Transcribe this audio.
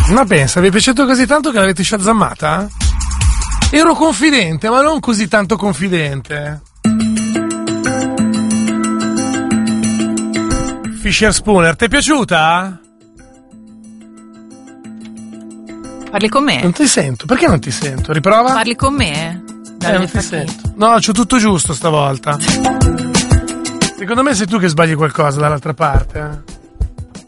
Ma pensa, vi è piaciuto così tanto che l'avete shazammata? Ero confidente, ma non così tanto confidente. Fisher Spooner, ti è piaciuta? Parli con me? Non ti sento, perché non ti sento? Riprova? Parli con me? Non ti sento. No, c'ho tutto giusto stavolta. Secondo me sei tu che sbagli qualcosa dall'altra parte.